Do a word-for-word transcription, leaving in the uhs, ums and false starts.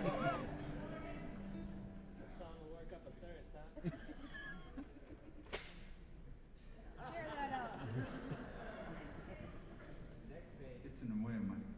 song will work up a thirst, huh? Clear that up. It's in the way of my